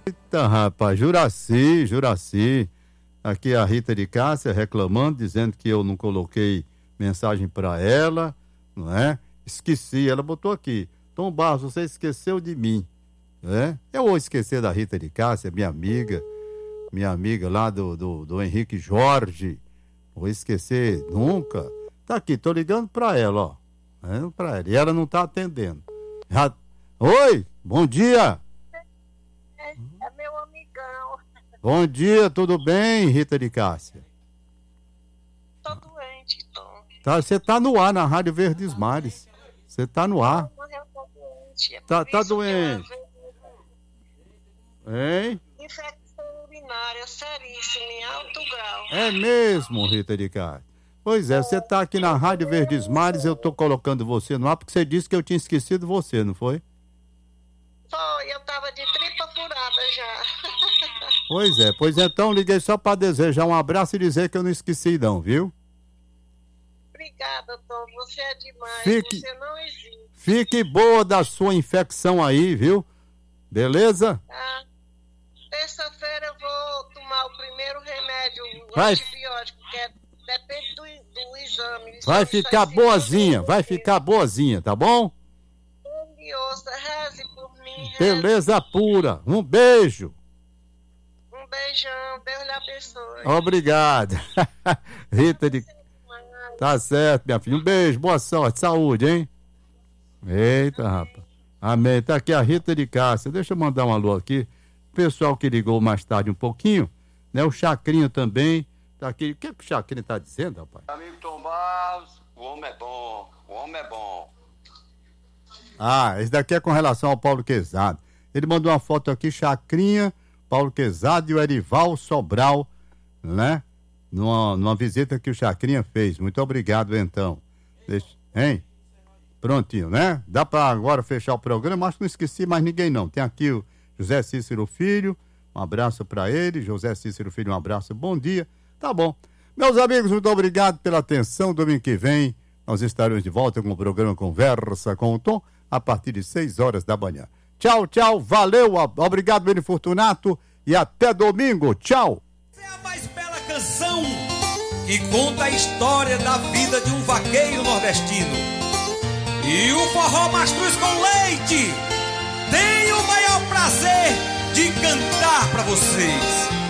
Eita, rapaz, Juraci. Aqui a Rita de Cássia reclamando, dizendo que eu não coloquei mensagem para ela, não é? Esqueci, ela botou aqui. Tom Barros, você esqueceu de mim, né? Eu vou esquecer da Rita de Cássia, minha amiga lá do Henrique Jorge. Vou esquecer nunca. Tá aqui, tô ligando pra ela, ó. Pra ela. E ela não tá atendendo. Oi, bom dia. É meu amigão. Bom dia, tudo bem, Rita de Cássia? Tô doente, Tom. Tá, você tá no ar na Rádio Verdes Mares. Você tá no ar. Mas eu tô doente. Tá doente. Hein? Infecção urinária seríssima, em alto grau. É mesmo, Rita de Cássia. Pois é, você tá aqui na Rádio Verdes Mares, eu tô colocando você no ar porque você disse que eu tinha esquecido você, não foi? Foi, eu tava de tripa furada já. Pois é, então liguei só para desejar um abraço e dizer que eu não esqueci não, viu? Obrigada, Tom, você é demais, você não existe. Fique boa da sua infecção aí, viu? Beleza? Ah, terça-feira eu vou tomar o primeiro remédio, o Vai. antibiótico, que depende do exame. Vai ficar boazinha, tá bom? Deus, reze por mim. Beleza pura. Um beijo. Um beijão, Deus lhe abençoe. Obrigado. Rita de... Tá certo, minha filha. Um beijo, boa sorte, saúde, hein? Eita, rapaz. Amém. Tá aqui a Rita de Cássia. Deixa eu mandar um alô aqui. Pessoal que ligou mais tarde um pouquinho, né? O Chacrinho também. Tá aqui. O que o Chacrinho tá dizendo, rapaz? Amigo Tom Barros, o homem é bom. Ah, esse daqui é com relação ao Paulo Quezado. Ele mandou uma foto aqui, Chacrinha, Paulo Quezado e o Erival Sobral, né? Numa visita que o Chacrinha fez. Muito obrigado, então. Hein? Prontinho, né? Dá pra agora fechar o programa. Acho que não esqueci mais ninguém, não. Tem aqui o José Cícero Filho. Um abraço pra ele. José Cícero Filho, um abraço. Bom dia. Tá bom. Meus amigos, muito obrigado pela atenção. Domingo que vem nós estaremos de volta com o programa Conversa com o Tom a partir de 6 horas da manhã. Tchau, tchau. Valeu. Obrigado, Beni Fortunato. E até domingo. Tchau. É a mais bela canção que conta a história da vida de um vaqueiro nordestino. E o forró Mastruz com Leite tem o maior prazer de cantar pra vocês.